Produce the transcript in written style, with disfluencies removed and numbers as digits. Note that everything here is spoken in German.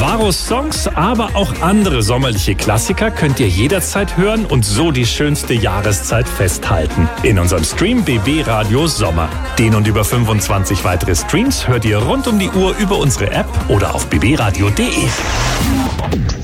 Amaros Songs, aber auch andere sommerliche Klassiker könnt ihr jederzeit hören und so die schönste Jahreszeit festhalten. In unserem Stream BB Radio Sommer. Den und über 25 weitere Streams hört ihr rund um die Uhr über unsere App oder auf bbradio.de.